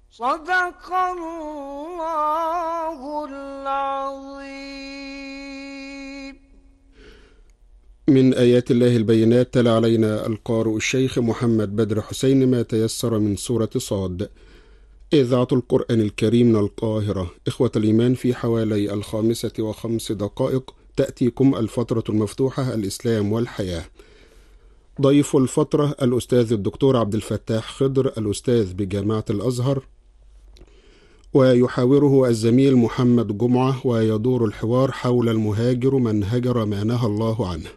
صدق الله العظيم. من آيات الله البينات تلا علينا القارئ الشيخ محمد بدر حسين ما تيسر من سورة صاد. إذاعة القرآن الكريم من القاهرة. إخوة الإيمان، في حوالي 5:05 تأتيكم الفترة المفتوحة الإسلام والحياة. ضيف الفترة الأستاذ الدكتور عبد الفتاح خضر، الأستاذ بجامعة الأزهر، ويحاوره الزميل محمد جمعة، ويدور الحوار حول المهاجر من هجر ما نهى الله عنه.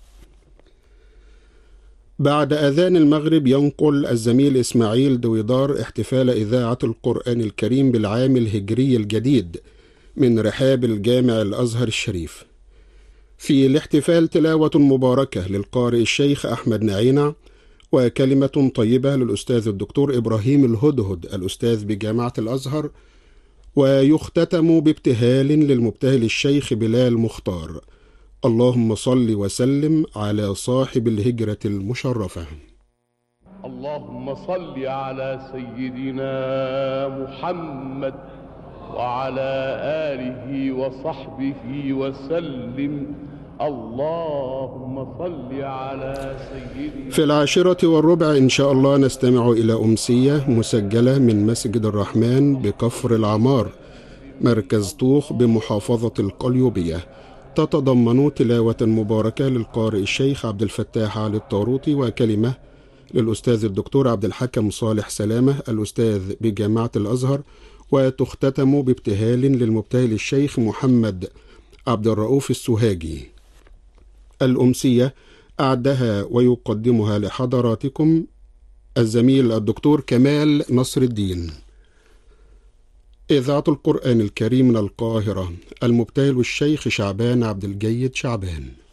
بعد أذان المغرب ينقل الزميل إسماعيل دويدار احتفال إذاعة القرآن الكريم بالعام الهجري الجديد من رحاب الجامع الأزهر الشريف. في الاحتفال تلاوة مباركة للقارئ الشيخ أحمد نعينة، وكلمة طيبة للأستاذ الدكتور إبراهيم الهدهد الأستاذ بجامعة الأزهر، ويختتم بابتهال للمبتهل الشيخ بلال مختار. اللهم صل وسلم على صاحب الهجرة المشرفة. اللهم صل على سيدنا محمد وعلى آله وصحبه وسلم. اللهم صل على سيدنا. في 10:15 إن شاء الله نستمع إلى أمسية مسجلة من مسجد الرحمن بكفر العمار، مركز طوخ بمحافظة القليوبية، تتضمن تلاوة مباركة للقارئ الشيخ عبد الفتاح علي الطاروطي، وكلمة للأستاذ الدكتور عبد الحكم صالح سلامة الأستاذ بجامعة الأزهر، وتختتم بابتهال للمبتهل الشيخ محمد عبد الرؤوف السوهاجي. الأمسية أعدها ويقدمها لحضراتكم الزميل الدكتور كمال نصر الدين. إذاعة القرآن الكريم من القاهرة، المبتهل الشيخ شعبان عبد الجيد شعبان.